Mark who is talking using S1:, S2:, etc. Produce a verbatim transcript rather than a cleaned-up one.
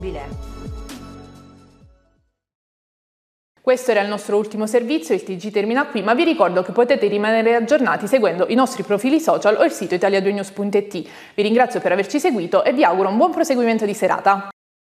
S1: Questo era il nostro ultimo servizio, il T G termina qui, ma vi ricordo che potete rimanere aggiornati seguendo i nostri profili social o il sito italia due news punto it. Vi ringrazio per averci seguito e vi auguro un buon proseguimento di serata.